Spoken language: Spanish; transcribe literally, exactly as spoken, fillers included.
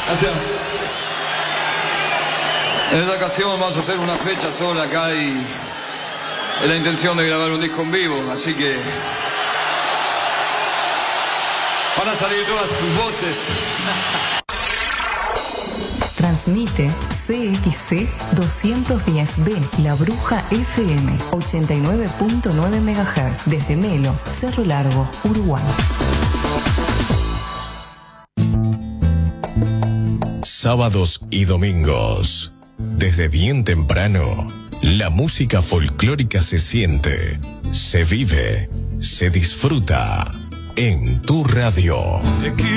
Gracias. En esta ocasión vamos a hacer una fecha sola acá y es la intención de grabar un disco en vivo, así que van a salir todas sus voces. Transmite C X C doscientos diez B, La Bruja F M, ochenta y nueve punto nueve megahertz, desde Melo, Cerro Largo, Uruguay. Sábados y domingos, desde bien temprano, la música folclórica se siente, se vive, se disfruta en tu radio.